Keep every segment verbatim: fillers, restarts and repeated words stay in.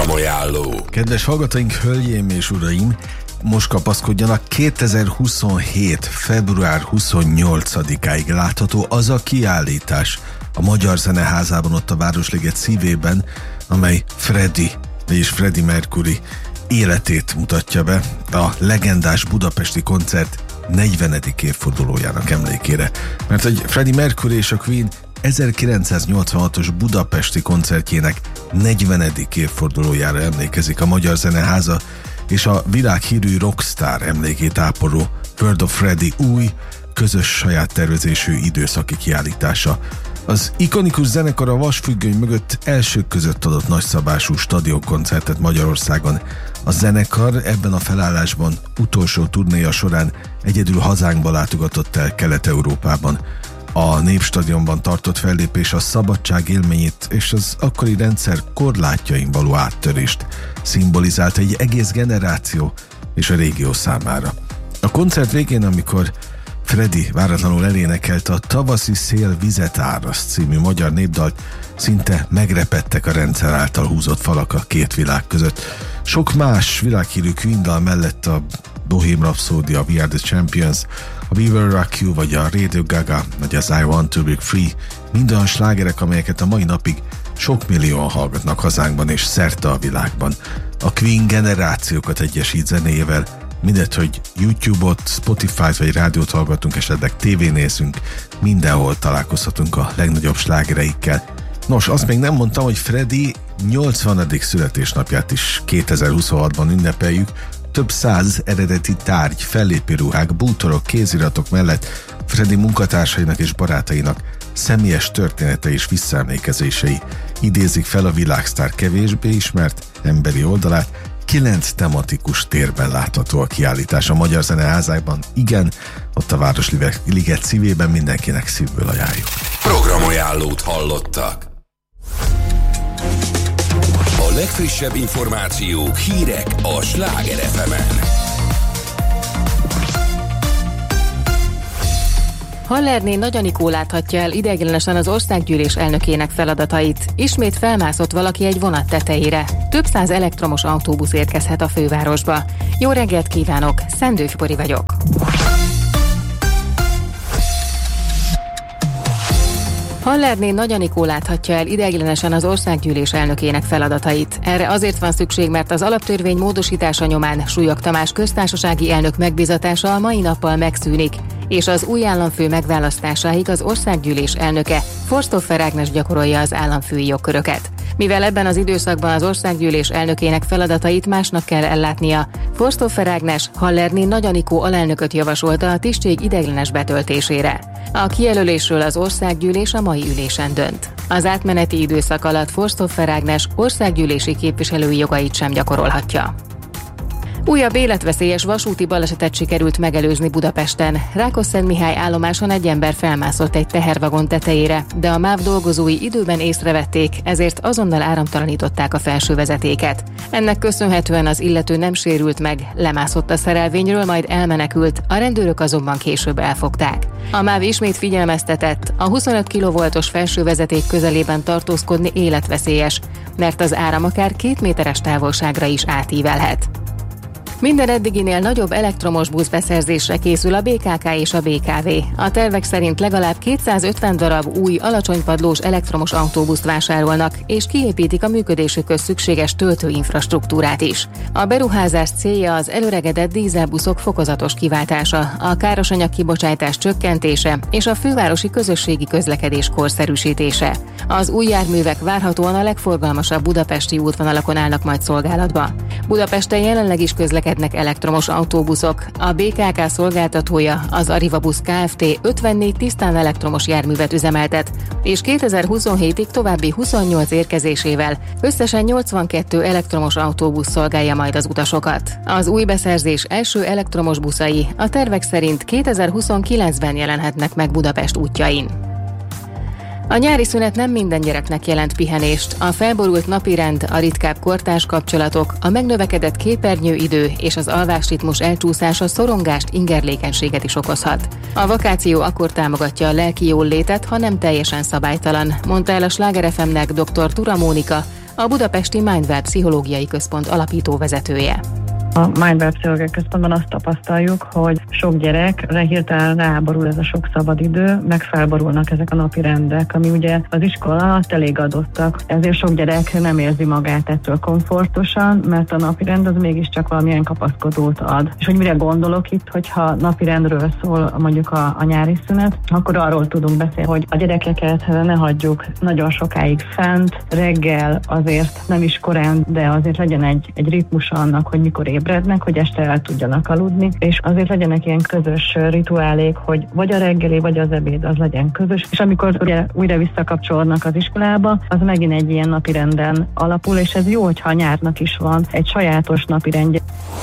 Programajánló. Kedves hallgatóink, hölgyeim és uraim, most kapaszkodjanak, kétezer-huszonhét. február huszonnyolcadikáig látható az a kiállítás a Magyar Zeneházában, ott a Városliget szívében, amely Freddie és Freddie Mercury életét mutatja be a legendás budapesti koncert negyvenedik évfordulójának emlékére. Mert hogy Freddie Mercury és a Queen ezerkilencszáznyolcvanhatos budapesti koncertjének negyvenedik évfordulójára emlékezik a Magyar Zeneháza, és a világhírű rockstar emlékét ápoló World of Freddie új, közös saját tervezésű időszaki kiállítása. Az ikonikus zenekar a vasfüggöny mögött elsők között adott nagyszabású stadionkoncertet Magyarországon. A zenekar ebben a felállásban utolsó turnéja során egyedül hazánkba látogatott el Kelet-Európában. A Népstadionban tartott fellépés a szabadság élményét és az akkori rendszer korlátjain való áttörést szimbolizálta egy egész generáció és a régió számára. A koncert végén, amikor Freddie váratlanul elénekelte a Tavaszi szél vizet áraszt című magyar népdalt, szinte megrepedtek a rendszer által húzott falak a két világ között. Sok más világhírű Queen dal mellett a Bohemian Rhapsody, a We Are The Champions, a We Will Rock You, vagy a Radio Gaga, vagy az I Want To Break Free, mind olyan slágerek, amelyeket a mai napig sok millióan hallgatnak hazánkban és szerte a világban. A Queen generációkat egyesít zenéjével, mindegy, hogy YouTube-ot, Spotify-t vagy rádiót hallgatunk, esetleg tévén nézünk, mindenhol találkozhatunk a legnagyobb slágereikkel. Nos, azt még nem mondtam, hogy Freddie nyolcvanadik születésnapját is kétezer-huszonhatban ünnepeljük. Több száz eredeti tárgy, fellépőruhák, bútorok, kéziratok mellett Freddie munkatársainak és barátainak személyes története és visszaemlékezései idézik fel a világsztár kevésbé ismert emberi oldalát. Kilenc tematikus térben látható a kiállítás a Magyar Zeneházában. Igen, ott a Városliget szívében, mindenkinek szívből ajánljuk. Programajánlót hallottak. A legfrissebb információk, hírek a Sláger ef emen. Hallerné Nagy Anikó láthatja el ideiglenesen az országgyűlés elnökének feladatait. Ismét felmászott valaki egy vonat tetejére. Több száz elektromos autóbusz érkezhet a fővárosba. Jó reggelt kívánok, Szendőfi Bori vagyok. Hallerné Nagy Anikó láthatja el ideiglenesen az országgyűlés elnökének feladatait. Erre azért van szükség, mert az alaptörvény módosítása nyomán Súlyog Tamás köztársasági elnök megbízatása a mai nappal megszűnik, és az új államfő megválasztásáig az országgyűlés elnöke, Forsthofer Ágnes gyakorolja az államfői jogköröket. Mivel ebben az időszakban az országgyűlés elnökének feladatait másnak kell ellátnia, Forsthofer Ágnes Hallerné Nagy Anikó alelnököt javasolta a tisztség ideiglenes betöltésére. A kijelölésről az országgyűlés a mai ülésen dönt. Az átmeneti időszak alatt Forsthofer Ágnes országgyűlési képviselői jogait sem gyakorolhatja. Újabb életveszélyes vasúti balesetet sikerült megelőzni Budapesten. Rákosszentmihály állomáson egy ember felmászott egy tehervagon tetejére, de a MÁV dolgozói időben észrevették, ezért azonnal áramtalanították a felső vezetéket. Ennek köszönhetően az illető nem sérült meg, lemászott a szerelvényről, majd elmenekült, a rendőrök azonban később elfogták. A MÁV ismét figyelmeztetett, a huszonöt kilovoltos felső vezeték közelében tartózkodni életveszélyes, mert az áram akár két méteres távolságra is átívelhet. Minden eddiginél nagyobb elektromos busz beszerzésre készül a bé ká ká és a bé ká vé. A tervek szerint legalább kétszázötven darab új, alacsonypadlós elektromos autóbuszt vásárolnak, és kiépítik a működésükhöz szükséges töltőinfrastruktúrát is. A beruházás célja az előregedett dízelbuszok fokozatos kiváltása, a károsanyag kibocsátás csökkentése és a fővárosi közösségi közlekedés korszerűsítése. Az új járművek várhatóan a legforgalmasabb budapesti útvonalakon állnak majd szolgálatba. Budapesten jelenleg is közlekednek elektromos autóbuszok. A bé ká ká szolgáltatója, az Arrivabusz Kft. ötvennégy tisztán elektromos járművet üzemeltet, és kétezer-huszonhétig további huszonnyolc érkezésével összesen nyolcvankettő elektromos autóbusz szolgálja majd az utasokat. Az új beszerzés első elektromos buszai a tervek szerint kétezer-huszonkilencben jelenhetnek meg Budapest útjain. A nyári szünet nem minden gyereknek jelent pihenést. A felborult napirend, a ritkább kortárs kapcsolatok, a megnövekedett képernyőidő és az alvásritmus elcsúszása szorongást, ingerlékenységet is okozhat. A vakáció akkor támogatja a lelki jóllétet, ha nem teljesen szabálytalan, mondta el a Sláger ef emnek dr. Tura Mónika, a budapesti Mindwell Pszichológiai Központ alapító vezetője. A Mindwell Pszichológiai Központban azt tapasztaljuk, hogy sok gyerekre hirtelen ráborul ez a sok szabadidő, meg felborulnak ezek a napi rendek, ami ugye az iskola alatt elég adottak. Ezért sok gyerek nem érzi magát ettől komfortosan, mert a napi rend az mégiscsak valamilyen kapaszkodót ad. És hogy mire gondolok itt, hogyha napi rendről szól mondjuk a, a nyári szünet, akkor arról tudunk beszélni, hogy a gyerekeket ne hagyjuk nagyon sokáig fent, reggel azért nem is korán, de azért legyen egy, egy ritmus annak, hogy mikor ébrednek, hogy este el tudjanak aludni, és azért legyenek ilyen közös rituálék, hogy vagy a reggeli, vagy az ebéd az legyen közös, és amikor ugye újra visszakapcsolódnak az iskolába, az megint egy ilyen napirenden alapul, és ez jó, hogyha a nyárnak is van egy sajátos napirendje.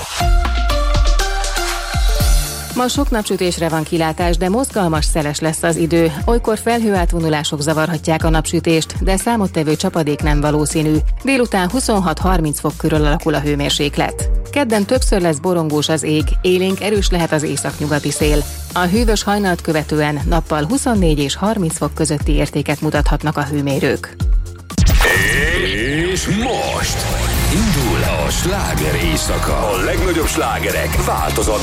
Ma sok napsütésre van kilátás, de mozgalmas, szeles lesz az idő. Olykor felhőátvonulások zavarhatják a napsütést, de számottevő csapadék nem valószínű. Délután huszonhat-harminc fok körül alakul a hőmérséklet. Kedden többször lesz borongós az ég, élénk erős lehet az északnyugati szél. A hűvös hajnalt követően nappal huszonnégy és harminc fok közötti értéket mutathatnak a hőmérők. És most indul a sláger éjszaka. A legnagyobb slágerek változatlanul.